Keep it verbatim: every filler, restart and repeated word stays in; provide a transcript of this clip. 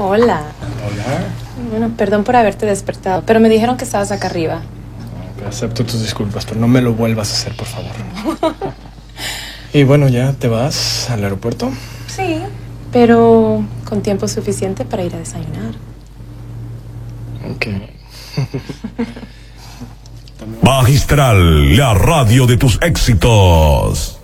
Hola. Hola. Bueno, perdón por haberte despertado, pero me dijeron que estabas acá arriba. Okay, acepto tus disculpas, pero no me lo vuelvas a hacer, por favor. Y bueno, ¿ya te vas al aeropuerto? Sí, pero con tiempo suficiente para ir a desayunar. Ok. Magistral, la radio de tus éxitos.